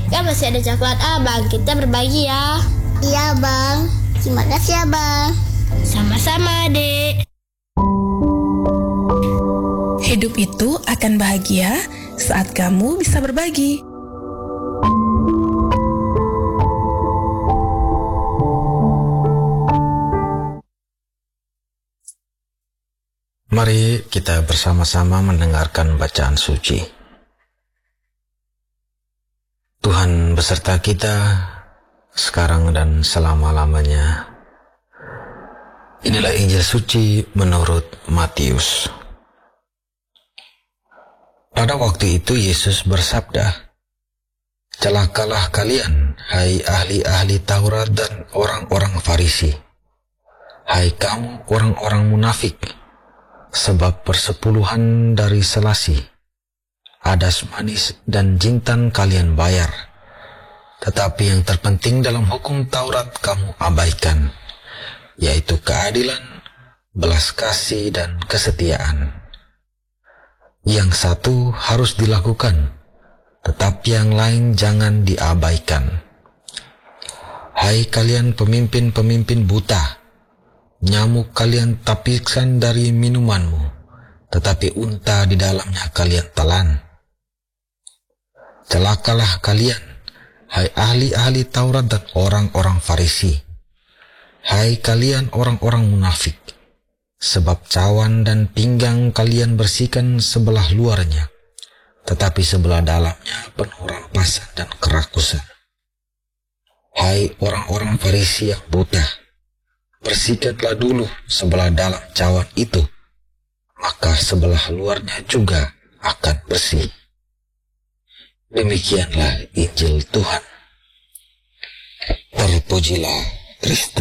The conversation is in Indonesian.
Kan masih ada coklat abang, kita berbagi ya. Iya bang, terima kasih ya bang. Sama-sama dek. Hidup itu akan bahagia saat kamu bisa berbagi. Mari kita bersama-sama mendengarkan bacaan suci. Tuhan beserta kita sekarang dan selama-lamanya. Inilah Injil suci menurut Matius. Pada waktu itu Yesus bersabda, "Celakalah kalian, hai ahli-ahli Taurat dan orang-orang Farisi. Hai kamu orang-orang munafik, sebab persepuluhan dari selasi, adas manis dan jintan kalian bayar. Tetapi yang terpenting dalam hukum Taurat kamu abaikan, yaitu keadilan, belas kasih dan kesetiaan. Yang satu harus dilakukan, tetapi yang lain jangan diabaikan. Hai kalian pemimpin-pemimpin buta, nyamuk kalian tapiskan dari minumanmu, tetapi unta di dalamnya kalian telan. Celakalah kalian, hai ahli-ahli Taurat dan orang-orang Farisi. Hai kalian orang-orang munafik, sebab cawan dan pinggang kalian bersihkan sebelah luarnya, tetapi sebelah dalamnya penuh rampasan dan kerakusan. Hai orang-orang Farisi yang buta, bersihkanlah dulu sebelah dalam cawan itu, maka sebelah luarnya juga akan bersih." Demikianlah Injil Tuhan. Terpujilah Kristus.